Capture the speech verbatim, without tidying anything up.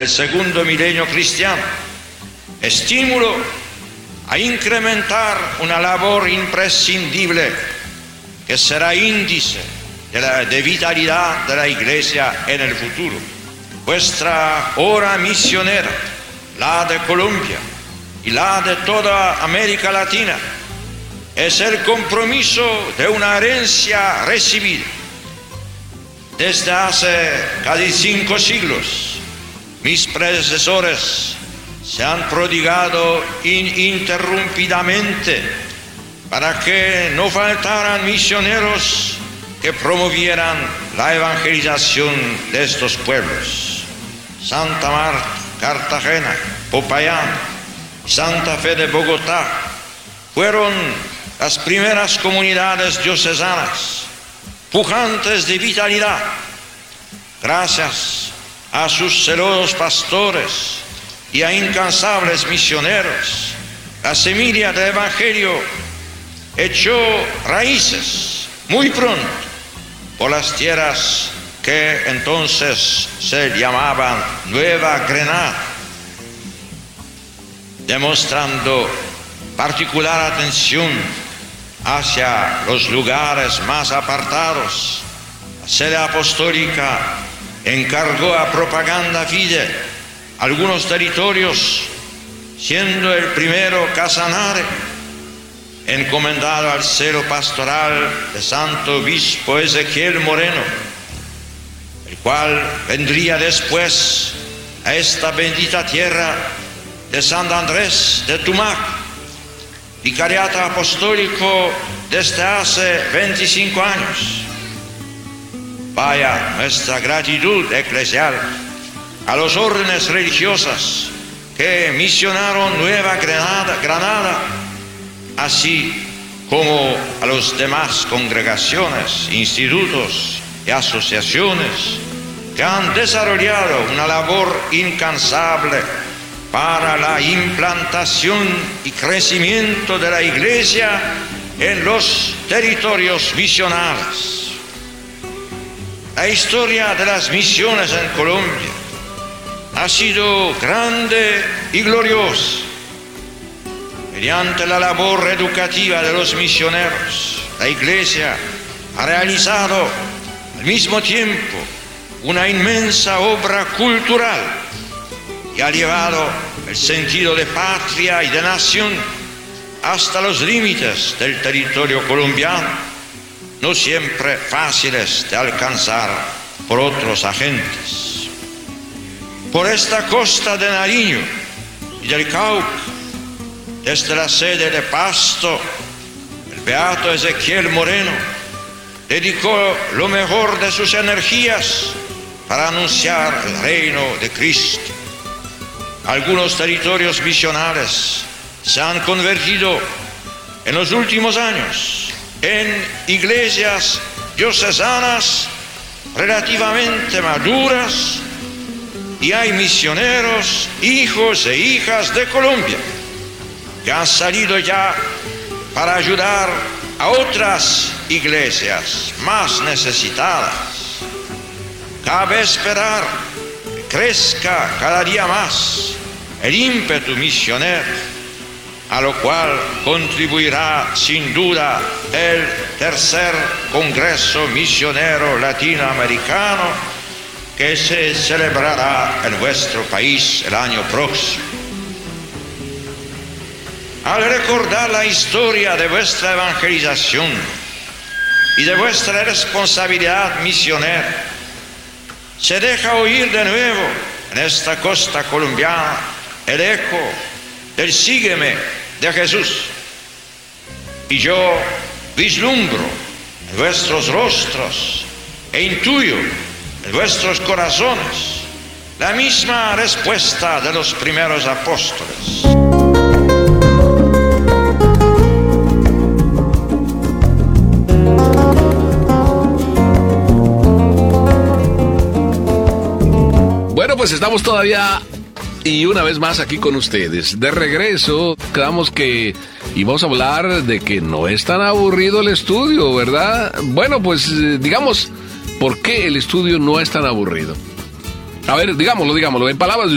del segundo milenio cristiano, estímulo a incrementar una labor imprescindible que será índice de, la, de vitalidad de la Iglesia en el futuro. Vuestra obra misionera, la de Colombia y la de toda América Latina, es el compromiso de una herencia recibida desde hace casi cinco siglos. Mis predecesores se han prodigado ininterrumpidamente para que no faltaran misioneros que promovieran la evangelización de estos pueblos. Santa Marta, Cartagena, Popayán, Santa Fe de Bogotá fueron las primeras comunidades diocesanas, pujantes de vitalidad, gracias a sus celosos pastores y a incansables misioneros. La semilla del Evangelio echó raíces muy pronto por las tierras que entonces se llamaban Nueva Granada, demostrando particular atención hacia los lugares más apartados. La sede apostólica encargó a Propaganda Fide algunos territorios, siendo el primero Casanare, encomendado al celo pastoral de Santo Obispo Ezequiel Moreno, el cual vendría después a esta bendita tierra de San Andrés de Tumac, vicariato apostólico desde hace veinticinco años. Vaya nuestra gratitud eclesial a los órdenes religiosas que misionaron Nueva Granada, Granada, así como a las demás congregaciones, institutos y asociaciones que han desarrollado una labor incansable para la implantación y crecimiento de la Iglesia en los territorios misionales. La historia de las misiones en Colombia ha sido grande y gloriosa. Mediante la labor educativa de los misioneros, la Iglesia ha realizado al mismo tiempo una inmensa obra cultural y ha llevado el sentido de patria y de nación hasta los límites del territorio colombiano, no siempre fáciles de alcanzar por otros agentes. Por esta costa de Nariño y del Cauca, desde la sede de Pasto, el beato Ezequiel Moreno dedicó lo mejor de sus energías para anunciar el reino de Cristo. Algunos territorios misionales se han convertido en los últimos años en iglesias diocesanas relativamente maduras, y hay misioneros, hijos e hijas de Colombia, que han salido ya para ayudar a otras iglesias más necesitadas. Cabe esperar que crezca cada día más el ímpetu misionero, a lo cual contribuirá sin duda el tercer Congreso Misionero Latinoamericano, que se celebrará en vuestro país el año próximo. Al recordar la historia de vuestra evangelización y de vuestra responsabilidad misionera, se deja oír de nuevo en esta costa colombiana el eco del sígueme de Jesús. Y yo vislumbro en vuestros rostros e intuyo en vuestros corazones la misma respuesta de los primeros apóstoles. Bueno, pues estamos todavía y una vez más aquí con ustedes. De regreso, quedamos que íbamos a hablar de que no es tan aburrido el estudio, ¿verdad? Bueno, pues digamos, ¿por qué el estudio no es tan aburrido? A ver, digámoslo, digámoslo, en palabras de